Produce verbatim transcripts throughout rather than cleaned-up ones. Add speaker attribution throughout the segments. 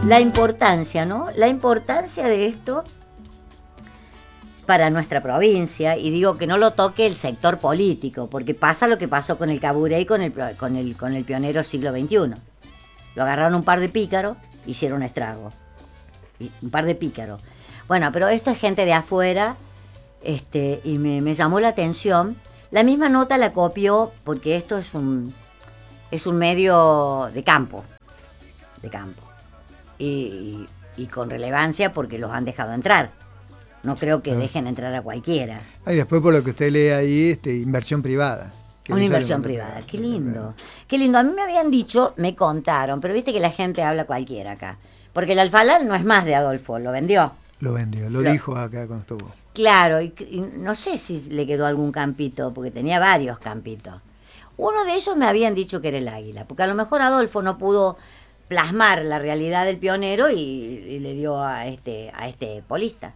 Speaker 1: la importancia, ¿no? La importancia de esto para nuestra provincia, y digo que no lo toque el sector político, porque pasa lo que pasó con el Caburé y con el, con el, con el pionero siglo veintiuno. Lo agarraron un par de pícaros, hicieron estrago. Un par de pícaros. Bueno, pero esto es gente de afuera, este, y me, me llamó la atención. La misma nota la copió, porque esto es un, es un medio de campo, de campo. Y, y, y con relevancia porque los han dejado entrar. No creo que ah. dejen entrar a cualquiera.
Speaker 2: Ah, y después por lo que usted lee ahí, este, inversión privada.
Speaker 1: Una inversión privada, qué lindo. Qué lindo. A mí me habían dicho, me contaron, pero viste que la gente habla cualquiera acá. Porque el Alfalal no es más de Adolfo, lo vendió.
Speaker 2: Lo vendió, lo, lo dijo acá cuando estuvo.
Speaker 1: Claro, y, y no sé si le quedó algún campito, porque tenía varios campitos. Uno de ellos me habían dicho que era el Águila, porque a lo mejor Adolfo no pudo plasmar la realidad del pionero y, y le dio a este, a este polista.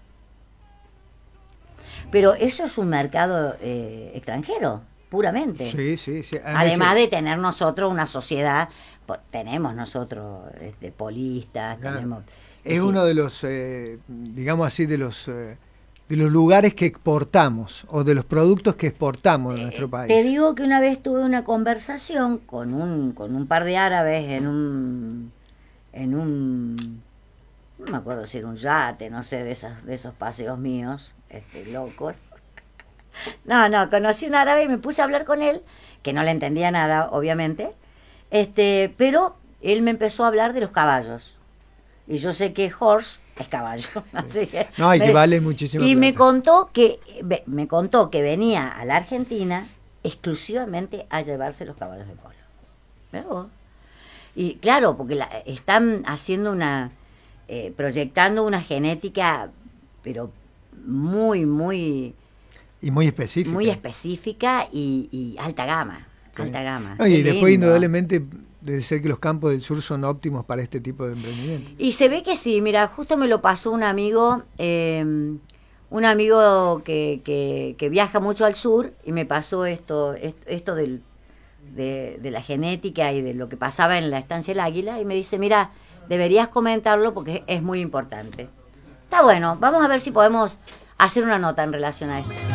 Speaker 1: Pero eso es un mercado eh, extranjero, puramente.
Speaker 2: Sí, sí, sí.
Speaker 1: Además de tener nosotros una sociedad, tenemos nosotros este, polistas, claro. tenemos...
Speaker 2: Es decir, uno de los, eh, digamos así, de los eh, de los lugares que exportamos, o de los productos que exportamos de eh, nuestro país.
Speaker 1: Te digo que una vez tuve una conversación con un, con un par de árabes en un... en un no me acuerdo si era un yate, no sé, de esos, de esos paseos míos, este, locos. No, no, conocí un árabe y me puse a hablar con él, que no le entendía nada, obviamente, este, pero él me empezó a hablar de los caballos. Y yo sé que horse es caballo. Así que
Speaker 2: no, y que
Speaker 1: me,
Speaker 2: vale muchísimo.
Speaker 1: Y
Speaker 2: plata.
Speaker 1: me contó que me contó que venía a la Argentina exclusivamente a llevarse los caballos de polo. ¿Pero? Y claro, porque la, están haciendo una... Eh, proyectando una genética, pero muy, muy...
Speaker 2: Y muy específica.
Speaker 1: Muy específica y, y alta gama, sí. alta gama.
Speaker 2: No, y después, indudablemente, debe ser que los campos del sur son óptimos para este tipo de emprendimiento.
Speaker 1: Y se ve que sí, mira, justo me lo pasó un amigo, eh, un amigo que, que, que viaja mucho al sur, y me pasó esto, esto del, de, de la genética y de lo que pasaba en la estancia del Águila, y me dice, mira, deberías comentarlo porque es muy importante. Está bueno, vamos a ver si podemos hacer una nota en relación a esto.